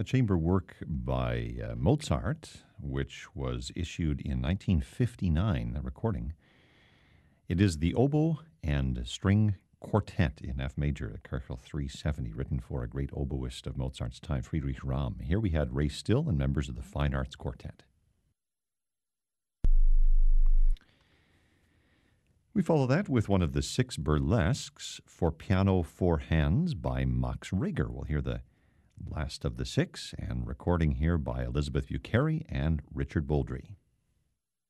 a chamber work by Mozart, which was issued in 1959, a recording. It is the oboe and string quartet in F major, Cartel 370, written for a great oboist of Mozart's time, Friedrich Ramm. Here we had Ray Still and members of the Fine Arts Quartet. We follow that with one of the 6 burlesques for piano 4 hands by Max Reger. We'll hear the last of the 6, and recording here by Elizabeth Bucheri and Richard Bouldry.